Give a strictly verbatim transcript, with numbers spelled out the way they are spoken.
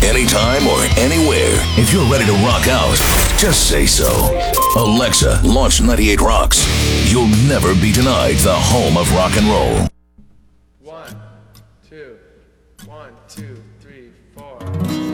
anytime or anywhere. If you're ready to rock out, just say so. Alexa, launch ninety-eight Rocks. You'll never be denied the home of rock and roll. One, two, one, two, three, four.